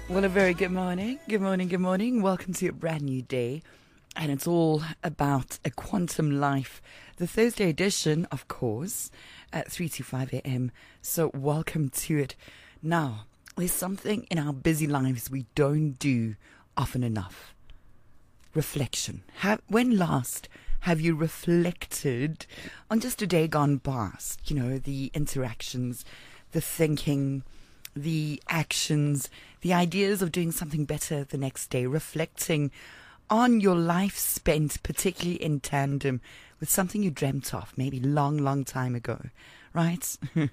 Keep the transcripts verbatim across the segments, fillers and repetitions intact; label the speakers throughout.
Speaker 1: Well, a very good morning. Good morning, good morning. Welcome to a brand new day. And it's all about a quantum life. The Thursday edition, of course, at three to five a.m. So welcome to it. Now, there's something in our busy lives we don't do often enough. Reflection. Have, when last have you reflected on just a day gone past? You know, the interactions, the thinking, the actions, the ideas of doing something better the next day, reflecting on your life spent particularly in tandem with something you dreamt of maybe long, long time ago, right?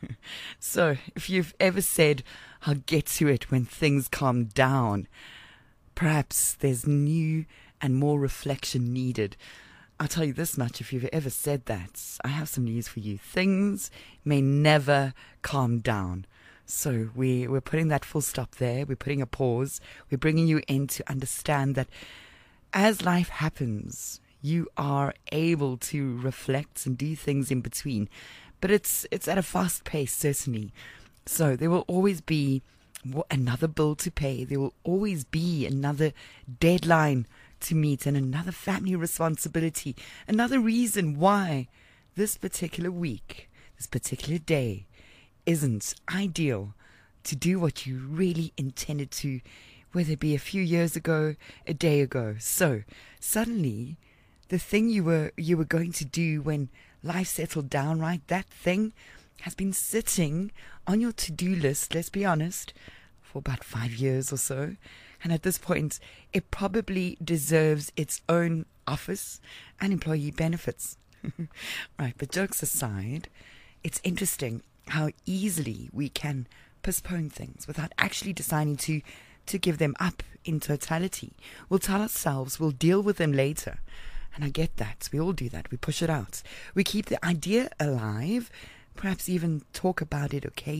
Speaker 1: So if you've ever said, I'll get to it when things calm down, perhaps there's new and more reflection needed. I'll tell you this much, if you've ever said that, I have some news for you. Things may never calm down. So we, we're putting that full stop there. We're putting a pause. We're bringing you in to understand that as life happens, you are able to reflect and do things in between. But it's it's at a fast pace, certainly. So there will always be another bill to pay. There will always be another deadline to meet and another family responsibility. Another reason why this particular week, this particular day, isn't ideal to do what you really intended to, whether it be a few years ago, a day ago. So suddenly the thing you were you were going to do when life settled down, right, that thing has been sitting on your to-do list, let's be honest, for about five years or so. And at this point, it probably deserves its own office and employee benefits. Right, but jokes aside, it's interesting how easily we can postpone things without actually deciding to, to give them up in totality. We'll tell ourselves we'll deal with them later. And I get that. We all do that. We push it out. We keep the idea alive, perhaps even talk about it occasionally.